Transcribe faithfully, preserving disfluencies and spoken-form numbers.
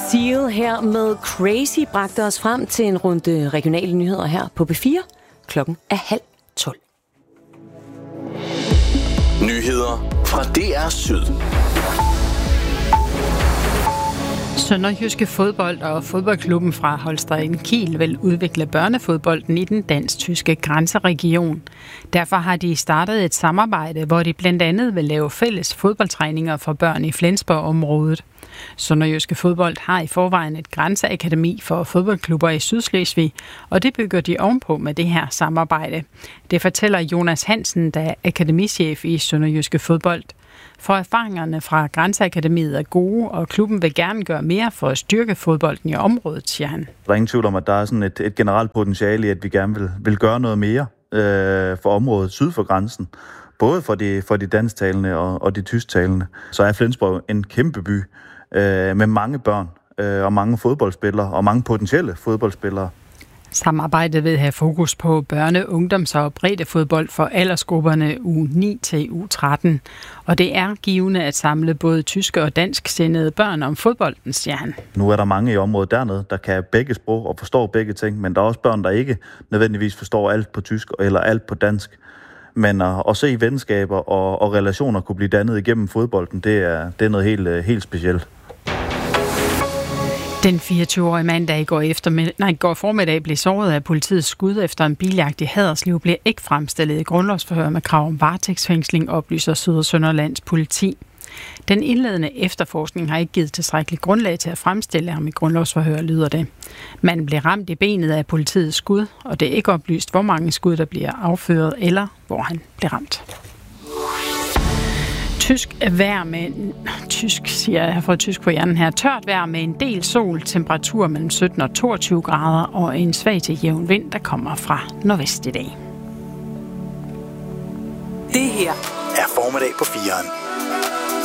Seal her med Crazy bragte os frem til en runde regionale nyheder her på B fire. Klokken er halv tolv. Nyheder fra D R Syd. Sønderjyske Fodbold og fodboldklubben fra Holstein Kiel vil udvikle børnefodbolden i den dansk-tyske grænseregion. Derfor har de startet et samarbejde, hvor de blandt andet vil lave fælles fodboldtræninger for børn i Flensborg-området. Sønderjyske Fodbold har i forvejen et grænseakademi for fodboldklubber i Sydslesvig, og det bygger de ovenpå med det her samarbejde. Det fortæller Jonas Hansen, der er akademichef i Sønderjyske Fodbold. For erfaringerne fra Grænseakademiet er gode, og klubben vil gerne gøre mere for at styrke fodbolden i området, siger han. Der er ingen tvivl om, at der er sådan et, et generelt potentiale i, at vi gerne vil, vil gøre noget mere øh, for området syd for grænsen. Både for de, for de dansktalende og, og de tysktalende. Så er Flensborg en kæmpe by øh, med mange børn øh, og mange fodboldspillere og mange potentielle fodboldspillere. Samarbejdet vil have fokus på børne-, ungdoms- og breddefodbold for aldersgrupperne U ni til U tretten. Og det er givende at samle både tyske og dansksindede børn om fodbolden, siger han. Nu er der mange i området dernede, der kan begge sprog og forstår begge ting, men der er også børn, der ikke nødvendigvis forstår alt på tysk eller alt på dansk. Men at, at se venskaber og, og relationer kunne blive dannet igennem fodbolden, det er, det er noget helt, helt specielt. Den fireogtyve-årige mand, der i går, eftermiddag, nej, går formiddag blev såret af politiets skud efter en biljagt i Haderslev, bliver ikke fremstillet i grundlovsforhør med krav om varetægtsfængsling, oplyser Syd- og Sønderlands politi. Den indledende efterforskning har ikke givet tilstrækkeligt grundlag til at fremstille ham i grundlovsforhør, lyder det. Manden blev ramt i benet af politiets skud, og det er ikke oplyst, hvor mange skud der bliver affyret, eller hvor han blev ramt. Tysk vejr med, tysk siger jeg, jeg får tysk på hjernen her, tørt vejr med en del sol, temperatur mellem sytten og toogtyve grader og en svag til jævn vind, der kommer fra nordvest i dag. Det her er formiddag på firen.